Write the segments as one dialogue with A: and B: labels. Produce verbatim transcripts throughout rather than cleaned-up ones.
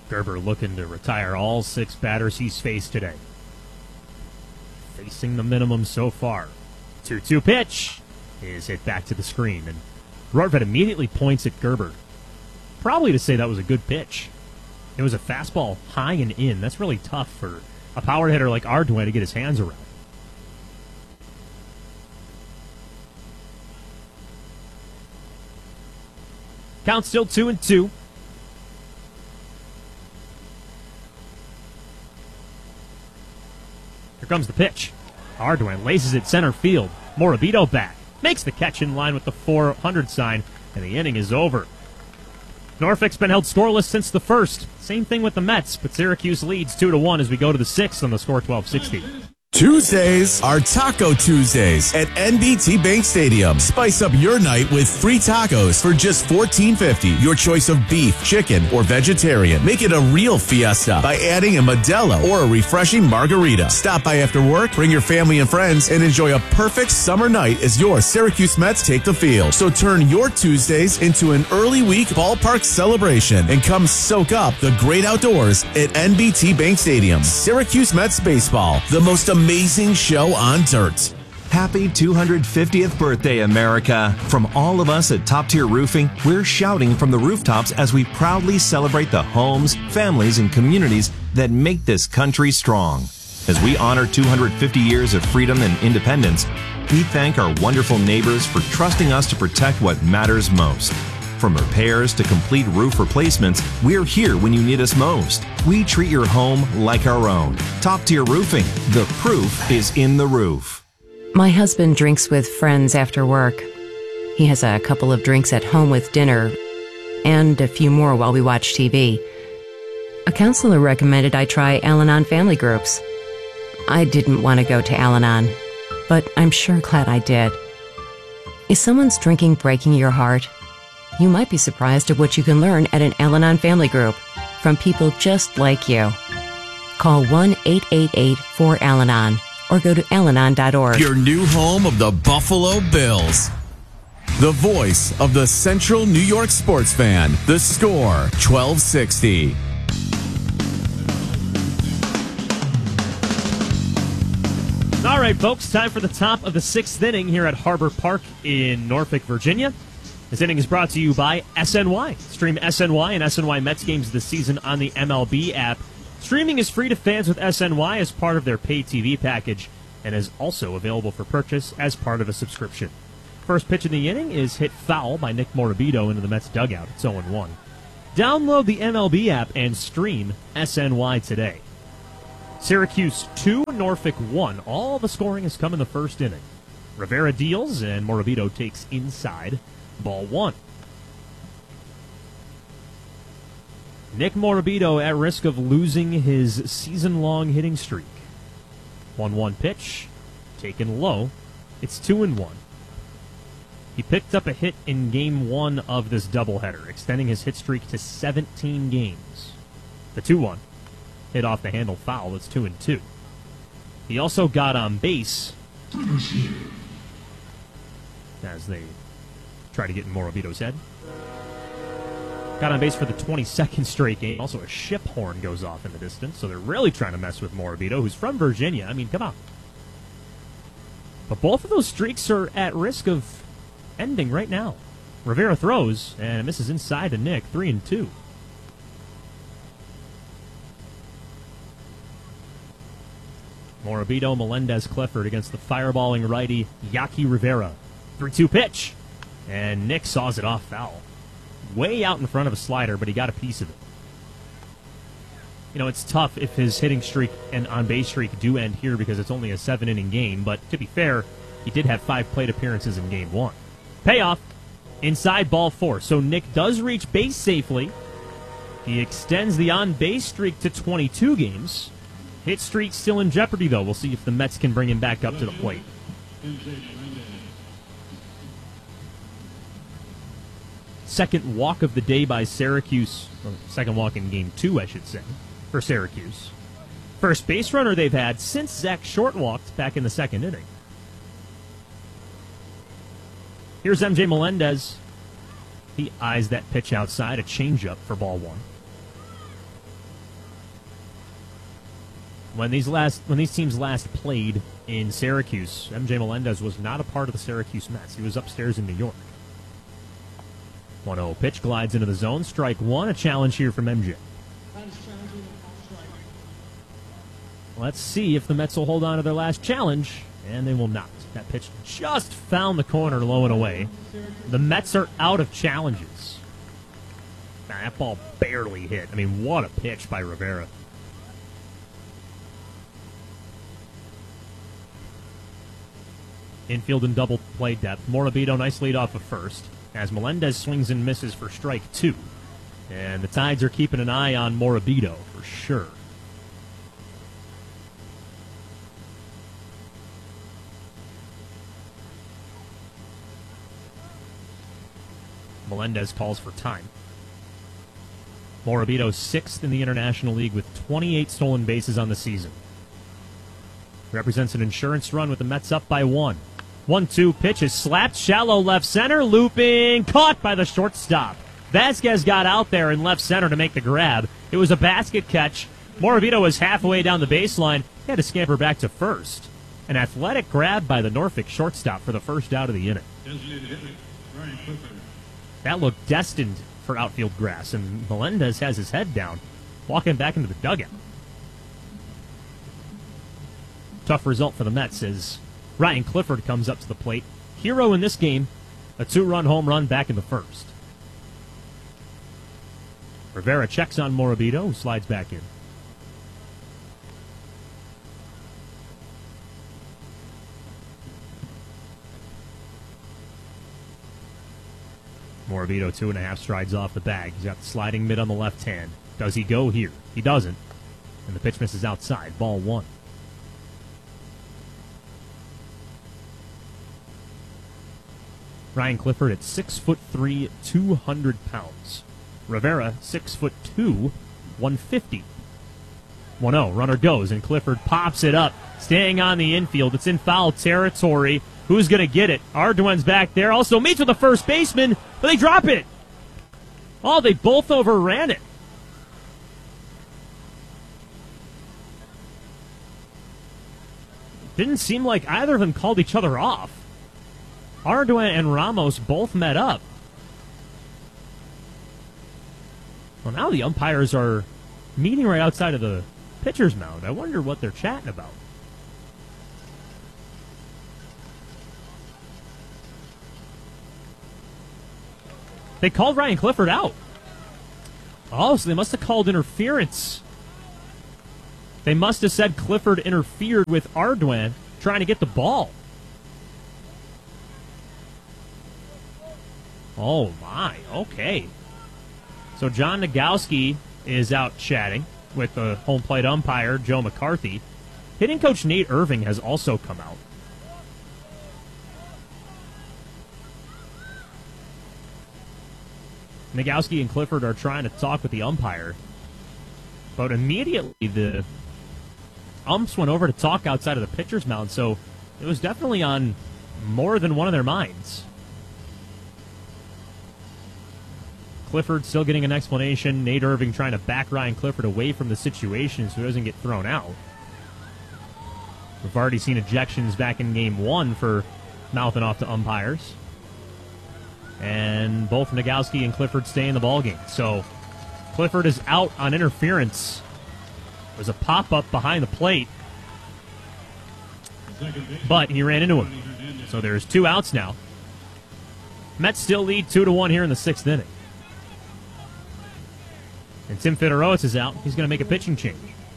A: Gerber looking to retire all six batters he's faced today. Facing the minimum so far. two two pitch is hit back to the screen, and Rortvedt immediately points at Gerber, probably to say that was a good pitch. It was a fastball high and in. That's really tough for a power hitter like Ardoin to get his hands around. Count still two and two. Here comes the pitch. Ardoin laces it center field. Morabito back. Makes the catch in line with the four hundred sign, and the inning is over. Norfolk's been held scoreless since the first. Same thing with the Mets, but Syracuse leads two to one as we go to the sixth on the score twelve sixty.
B: Tuesdays are Taco Tuesdays at N B T Bank Stadium. Spice up your night with free tacos for just fourteen fifty. Your choice of beef, chicken, or vegetarian. Make it a real fiesta by adding a Modelo or a refreshing margarita. Stop by after work, bring your family and friends, and enjoy a perfect summer night as your Syracuse Mets take the field. So turn your Tuesdays into an early week ballpark celebration and come soak up the great outdoors at N B T Bank Stadium. Syracuse Mets baseball, the most amazing Amazing show on dirt.
C: Happy two hundred fiftieth birthday, America. From all of us at Top Tier Roofing, we're shouting from the rooftops as we proudly celebrate the homes, families, and communities that make this country strong. As we honor two hundred fifty years of freedom and independence, we thank our wonderful neighbors for trusting us to protect what matters most. From repairs to complete roof replacements, we're here when you need us most. We treat your home like our own. Top Tier Roofing. The proof is in the roof.
D: My husband drinks with friends after work. He has a couple of drinks at home with dinner, and a few more while we watch T V. A counselor recommended I try Al-Anon family groups. I didn't want to go to Al-Anon, but I'm sure glad I did. Is someone's drinking breaking your heart? You might be surprised at what you can learn at an Al-Anon family group from people just like you. Call one eight eight eight four Al-Anon or go to al anon dot org.
B: Your new home of the Buffalo Bills. The voice of the Central New York sports fan. The Score twelve sixty.
A: All right, folks, time for the top of the sixth inning here at Harbor Park in Norfolk, Virginia. This inning is brought to you by S N Y. Stream S N Y and S N Y Mets games this season on the M L B app. Streaming is free to fans with S N Y as part of their pay T V package and is also available for purchase as part of a subscription. First pitch in the inning is hit foul by Nick Morabito into the Mets dugout. It's oh and one. Download the M L B app and stream S N Y today. Syracuse two, Norfolk one. All the scoring has come in the first inning. Rivera deals and Morabito takes inside. Ball one. Nick Morabito at risk of losing his season-long hitting streak. one one pitch, taken low. It's two and one. He picked up a hit in game one of this doubleheader, extending his hit streak to seventeen games. The two one hit off the handle foul. It's two and two. He also got on base as they try to get in Morabito's head. Got on base for the twenty-second straight game. Also, a ship horn goes off in the distance, so they're really trying to mess with Morabito, who's from Virginia. I mean, come on. But both of those streaks are at risk of ending right now. Rivera throws, and it misses inside to Nick, three and two. Morabito, Melendez, Clifford against the fireballing righty Yaki Rivera. three two pitch. And Nick saws it off foul. Way out in front of a slider, but he got a piece of it. You know, it's tough if his hitting streak and on-base streak do end here because it's only a seven-inning game, but to be fair, he did have five plate appearances in game one. Payoff, inside ball four. So Nick does reach base safely. He extends the on-base streak to twenty-two games. Hit streak still in jeopardy, though. We'll see if the Mets can bring him back up to the plate. Second walk of the day by Syracuse, or second walk in game two, I should say, for Syracuse. First base runner they've had since Zach Short walked back in the second inning. Here's M J Melendez. He eyes that pitch outside, a changeup for ball one. When these last when these teams last played in Syracuse, M J Melendez was not a part of the Syracuse Mets. He was upstairs in New York. one oh pitch glides into the zone. Strike one. A challenge here from M J. Let's see if the Mets will hold on to their last challenge, and they will not. That pitch just found the corner low and away. The Mets are out of challenges. Man, that ball barely hit. I mean, what a pitch by Rivera. Infield and double play depth. Morabito, nice lead off of first, as Melendez swings and misses for strike two. And the Tides are keeping an eye on Morabito for sure. Melendez calls for time. Morabito sixth in the International League with twenty-eight stolen bases on the season. Represents an insurance run with the Mets up by one. one two pitch is slapped shallow left center, looping, caught by the shortstop. Vasquez got out there in left center to make the grab. It was a basket catch. Morabito was halfway down the baseline. He had to scamper back to first. An athletic grab by the Norfolk shortstop for the first out of the inning. That looked destined for outfield grass, and Melendez has his head down, walking back into the dugout. Tough result for the Mets as Ryan Clifford comes up to the plate. Hero in this game, a two-run home run back in the first. Rivera checks on Morabito, who slides back in. Morabito two and a half strides off the bag. He's got the sliding mid on the left hand. Does he go here? He doesn't. And the pitch misses outside. Ball one. Ryan Clifford at six foot three, two hundred pounds. Rivera six foot two, one fifty. one oh, runner goes, and Clifford pops it up, staying on the infield. It's in foul territory. Who's going to get it? Arduen's back there. Also meets with the first baseman, but they drop it. Oh, they both overran it. Didn't seem like either of them called each other off. Arduen and Ramos both met up. Well, now the umpires are meeting right outside of the pitcher's mound. I wonder what they're chatting about. They called Ryan Clifford out. Oh, so they must have called interference. They must have said Clifford interfered with Arduen trying to get the ball. Oh, my. Okay. So John Nagowski is out chatting with the home plate umpire, Joe McCarthy. Hitting coach Nate Irving has also come out. Nagowski and Clifford are trying to talk with the umpire, but immediately the umps went over to talk outside of the pitcher's mound, so it was definitely on more than one of their minds. Clifford still getting an explanation. Nate Irving trying to back Ryan Clifford away from the situation so he doesn't get thrown out. We've already seen ejections back in game one for mouthing off to umpires. And both Nagowski and Clifford stay in the ballgame. So Clifford is out on interference. There's a pop-up behind the plate, but he ran into him. So there's two outs now. Mets still lead two to one here in the sixth inning. And Tim Federowicz is out. He's going to make a pitching change.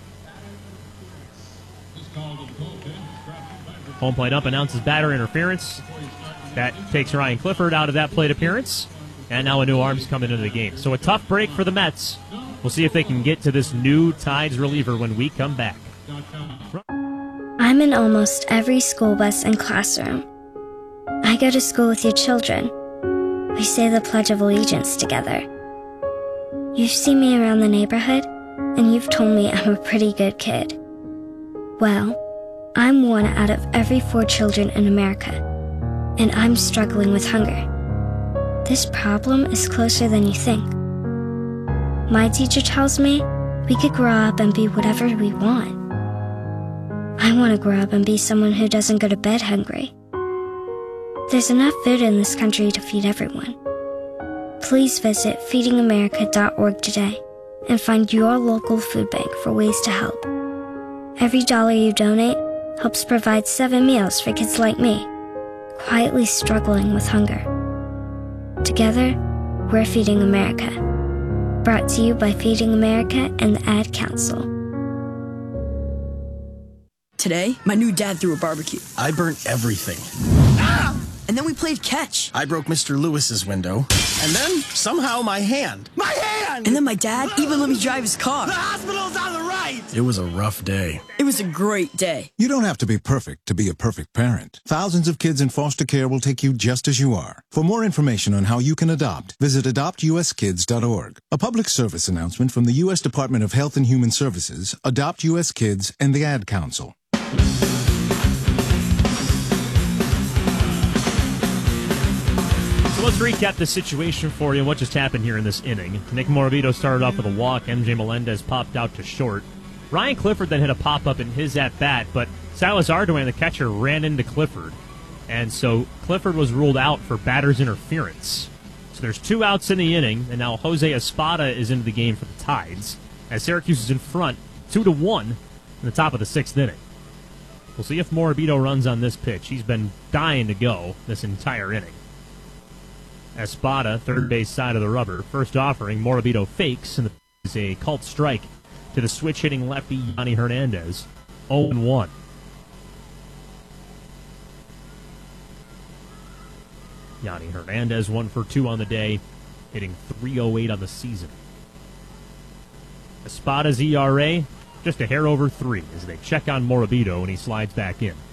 A: Home plate up announces batter interference. That takes Ryan Clifford out of that plate appearance. And now a new arm's coming into the game. So a tough break for the Mets. We'll see if they can get to this new Tides reliever when we come back.
E: I'm in almost every school bus and classroom. I go to school with your children. We say the Pledge of Allegiance together. You've seen me around the neighborhood, and you've told me I'm a pretty good kid. Well, I'm one out of every four children in America, and I'm struggling with hunger. This problem is closer than you think. My teacher tells me we could grow up and be whatever we want. I want to grow up and be someone who doesn't go to bed hungry. There's enough food in this country to feed everyone. Please visit feeding america dot org today and find your local food bank for ways to help. Every dollar you donate helps provide seven meals for kids like me, quietly struggling with hunger. Together, we're Feeding America. Brought to you by Feeding America and the Ad Council.
F: Today, my new dad threw a barbecue.
G: I burnt everything.
F: Ah! And then we played catch.
G: I broke Mister Lewis's window. And then, somehow, my hand. My hand!
F: And then my dad even let me drive his car.
G: The hospital's on the right! It was a rough day.
F: It was a great day.
H: You don't have to be perfect to be a perfect parent. Thousands of kids in foster care will take you just as you are. For more information on how you can adopt, visit adopt u s kids dot org. A public service announcement from the U S Department of Health and Human Services, Adopt U S Kids, and the Ad Council.
A: So let's recap the situation for you and what just happened here in this inning. Nick Morabito started off with a walk. M J Melendez popped out to short. Ryan Clifford then hit a pop-up in his at-bat, but Silas Ardoin, the catcher, ran into Clifford. And so Clifford was ruled out for batter's interference. So there's two outs in the inning, and now Jose Espada is into the game for the Tides, as Syracuse is in front, two to one in the top of the sixth inning. We'll see if Morabito runs on this pitch. He's been dying to go this entire inning. Espada, third base side of the rubber. First offering, Morabito fakes, and the is a called strike to the switch-hitting lefty Yanni Hernandez. oh and one. Yanni Hernandez, one for two on the day, hitting three oh eight on the season. Espada's E R A, just a hair over three as they check on Morabito and he slides back in.